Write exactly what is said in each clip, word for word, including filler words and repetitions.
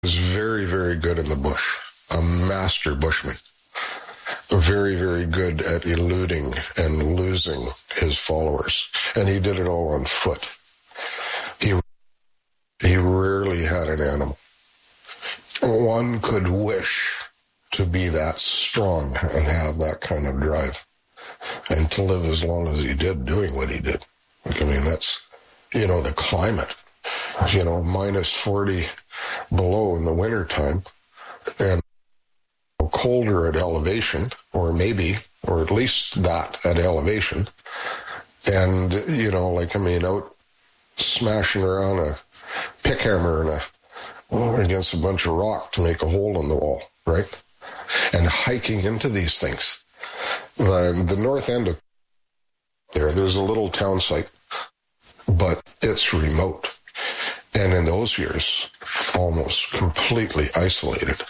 was very, very good in the bush, a master bushman. Very, very good at eluding and losing his followers. And he did it all on foot. He, he rarely had an animal. One could wish to be that strong and have that kind of drive and to live as long as he did doing what he did. Like, I mean, that's, you know, the climate, you know, minus forty below in the wintertime and colder at elevation, or maybe, or at least that at elevation. And, you know, like, I mean, out smashing around a pick hammer and a, oh, against a bunch of rock to make a hole in the wall, right? And hiking into these things. The, the north end of there, there's a little town site, but it's remote. And in those years, almost completely isolated.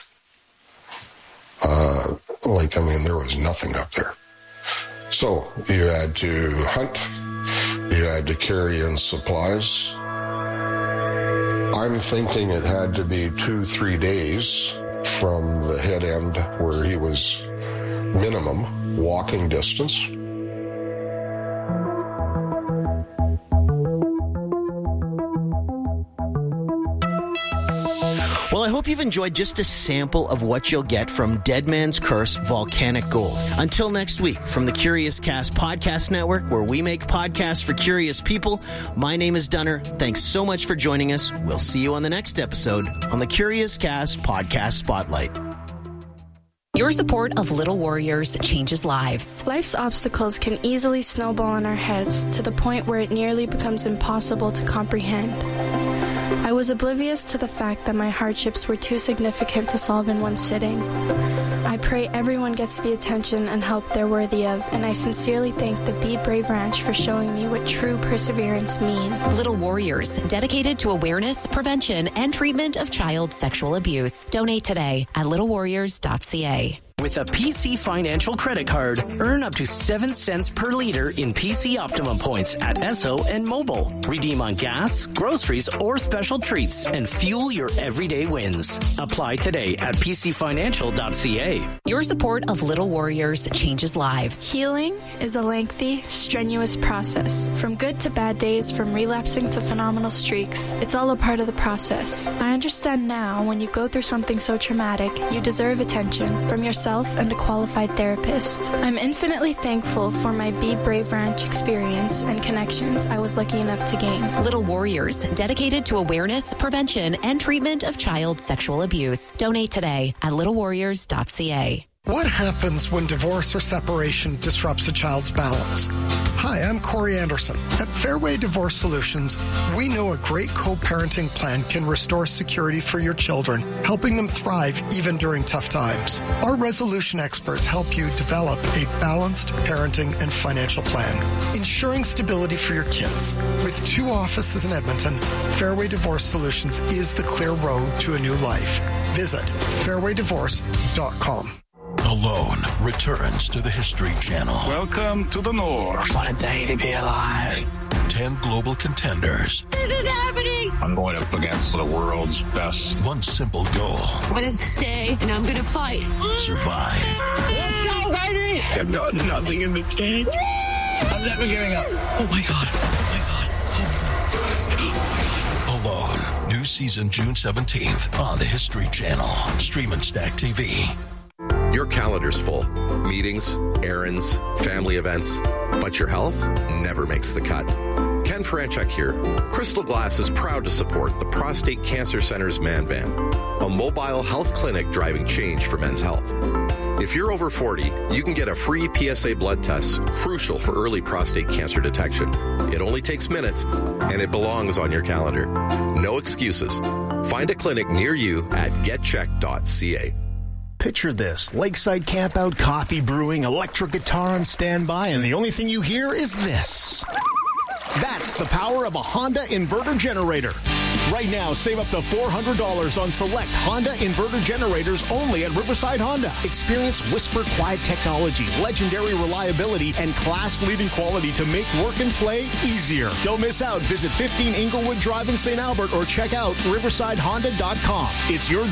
Uh, like, I mean, there was nothing up there. So you had to hunt, you had to carry in supplies. I'm thinking it had to be two, three days from the head end where he was minimum walking distance. Well, I hope you've enjoyed just a sample of what you'll get from Dead Man's Curse Volcanic Gold. Until next week, from the Curious Cast Podcast Network, where we make podcasts for curious people, my name is Dunner. Thanks so much for joining us. We'll see you on the next episode on the Curious Cast Podcast Spotlight. Your support of Little Warriors changes lives. Life's obstacles can easily snowball in our heads to the point where it nearly becomes impossible to comprehend. I was oblivious to the fact that my hardships were too significant to solve in one sitting. I pray everyone gets the attention and help they're worthy of, and I sincerely thank the Be Brave Ranch for showing me what true perseverance means. Little Warriors, dedicated to awareness, prevention, and treatment of child sexual abuse. Donate today at little warriors dot c a. With a P C Financial credit card, earn up to seven cents per liter in P C Optimum points at Esso and Mobile. Redeem on gas, groceries, or special treats and fuel your everyday wins. Apply today at p c financial dot c a. Your support of Little Warriors changes lives. Healing is a lengthy, strenuous process. From good to bad days, from relapsing to phenomenal streaks, it's all a part of the process. I understand now when you go through something so traumatic, you deserve attention from yourself and a qualified therapist. I'm infinitely thankful for my Be Brave Ranch experience and connections I was lucky enough to gain. Little Warriors, dedicated to awareness, prevention, and treatment of child sexual abuse. Donate today at little warriors dot c a. What happens when divorce or separation disrupts a child's balance? Hi, I'm Corey Anderson. At Fairway Divorce Solutions, we know a great co-parenting plan can restore security for your children, helping them thrive even during tough times. Our resolution experts help you develop a balanced parenting and financial plan, ensuring stability for your kids. With two offices in Edmonton, Fairway Divorce Solutions is the clear road to a new life. Visit fairway divorce dot com. Alone returns to the History Channel. Welcome to the North. What a day to be alive. Ten global contenders. This is happening. I'm going up against the world's best. One simple goal. I'm going to stay and I'm going to fight. Survive. Let's go, baby. I've got nothing in the tank. I'm never giving up. Oh, my God. Oh, my God. Alone. New season June seventeenth on the History Channel. Stream and Stack T V. Your calendar's full. Meetings, errands, family events. But your health never makes the cut. Ken Franchuk here. Crystal Glass is proud to support the Prostate Cancer Center's Man Van, a mobile health clinic driving change for men's health. If you're over forty, you can get a free P S A blood test, crucial for early prostate cancer detection. It only takes minutes, and it belongs on your calendar. No excuses. Find a clinic near you at get check dot c a. Picture this, lakeside campout, coffee brewing, electric guitar on standby, and the only thing you hear is this. That's the power of a Honda inverter generator. Right now, save up to four hundred dollars on select Honda inverter generators only at Riverside Honda. Experience whisper quiet technology, legendary reliability, and class-leading quality to make work and play easier. Don't miss out. Visit fifteen Inglewood Drive in Saint Albert or check out riverside honda dot com. It's your